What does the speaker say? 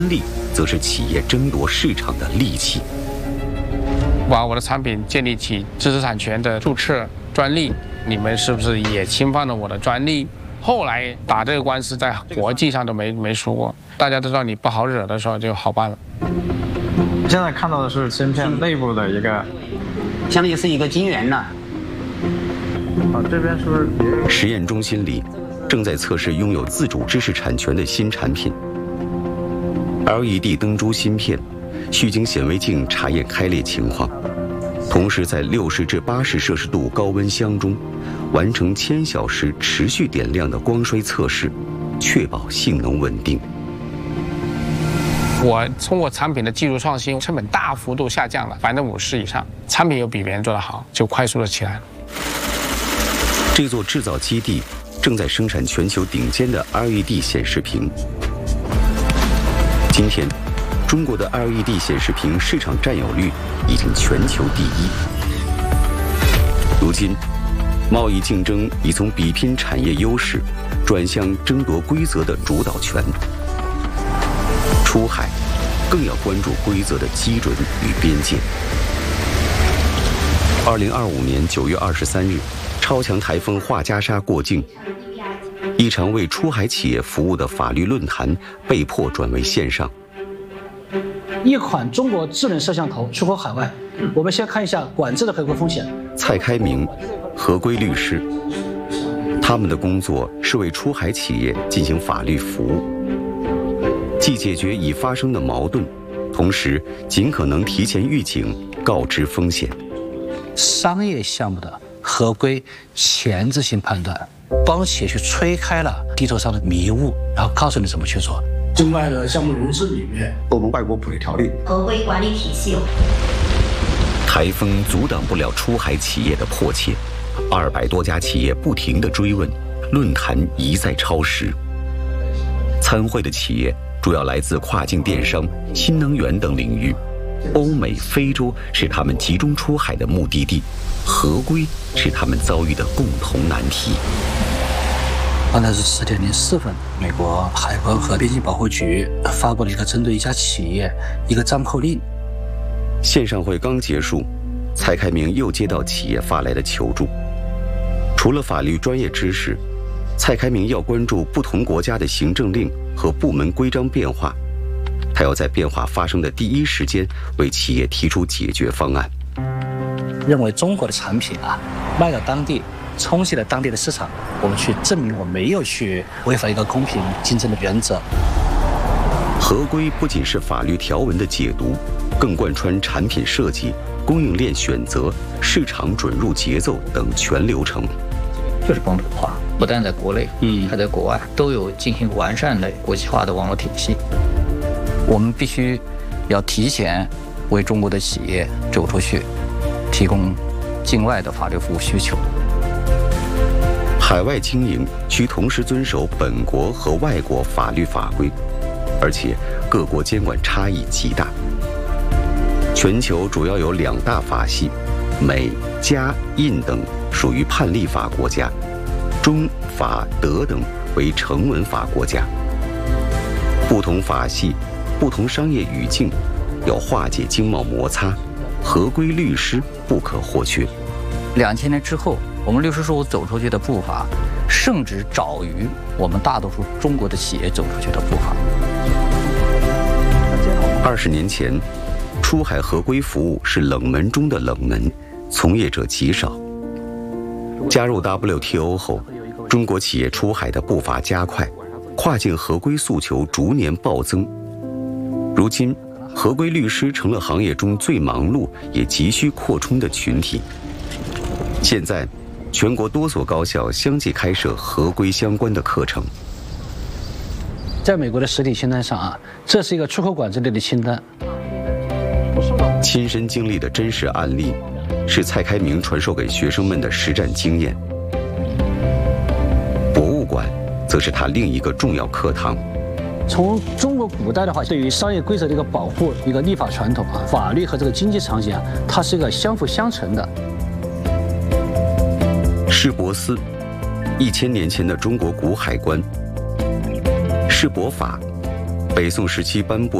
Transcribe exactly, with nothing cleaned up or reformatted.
利则是企业争夺市场的利器。 把我的产品建立起知识产权的注册专利，你们是不是也侵犯了我的专利？后来打这个官司，在国际上都没没输过，大家都知道你不好惹的时候就好办了。 现在看到的是芯片内部的一个， 相当于是一个晶圆呢。 啊，这边是不是也有？ 实验中心里正在测试拥有自主知识产权的新产品 L E D 灯珠芯片，需经显微镜查验开裂情况，同时在六十至八十摄氏度高温箱中完成千小时持续点亮的光衰测试，确保性能稳定。 我通过产品的技术创新，成本大幅度下降了百分之五十以上，产品又比别人做得好，就快速的起来了。 这座制造基地正在生产全球顶尖的 L E D 显示屏。今天，中国的 L E D 显示屏市场占有率已经全球第一。如今，贸易竞争已从比拼产业优势，转向争夺规则的主导权。出海更要关注规则的基准与边界。二零二五年九月二十三日，超强台风华加莎过境，一场为出海企业服务的法律论坛被迫转为线上。 一款中国智能摄像头出口海外，我们先看一下管制的合规风险。 蔡开明，合规律师，他们的工作是为出海企业进行法律服务，既解决已发生的矛盾，同时尽可能提前预警，告知风险。 商业项目的合规前置性判断，帮企业去吹开了地头上的迷雾，然后告诉你怎么去做。境外的项目融资里面， 我们外国普雷条例、 合规管理体系。 台风阻挡不了出海企业的迫切，二百多家企业不停地追问，论坛一再超时。参会的企业主要来自跨境电商、新能源等领域，欧美、非洲是他们集中出海的目的地，合规是他们遭遇的共同难题。 刚才是十点零四分，美国海关和边境保护局发布了一个针对一家企业一个暂扣令。 线上会刚结束，蔡开明又接到企业发来的求助。除了法律专业知识，蔡开明要关注不同国家的行政令和部门规章变化，他要在变化发生的第一时间为企业提出解决方案。 认为中国的产品啊，卖到当地，冲击了当地的市场，我们去证明我没有去违反一个公平竞争的原则。 合规不仅是法律条文的解读，更贯穿产品设计、供应链选择、市场准入节奏等全流程。 就是本土化，不但在国内，嗯，还在国外都有进行完善的国际化的网络体系。我们必须要提前为中国的企业走出去，提供境外的法律服务需求。 海外经营需同时遵守本国和外国法律法规，而且各国监管差异极大。全球主要有两大法系，美、加、印等属于判例法国家，中、法、德等为成文法国家。不同法系、不同商业语境，要化解经贸摩擦，合规律师不可或缺。 两千年之后，我们律师事务走出去的步伐，甚至早于我们大多数中国的企业走出去的步伐。 二十年前，出海合规服务是冷门中的冷门，从业者极少。加入 W T O 后，中国企业出海的步伐加快，跨境合规诉求逐年暴增。如今，合规律师成了行业中最忙碌也急需扩充的群体。现在，全国多所高校相继开设合规相关的课程。 在美国的实体清单上啊，这是一个出口管制类的清单。 亲身经历的真实案例，是蔡开明传授给学生们的实战经验。博物馆，则是他另一个重要课堂。 从中国古代的话，对于商业规则的一个保护，一个立法传统啊，法律和这个经济场景啊，它是一个相辅相成的。 市舶司，一千年前的中国古海关。市舶法， 北宋时期颁布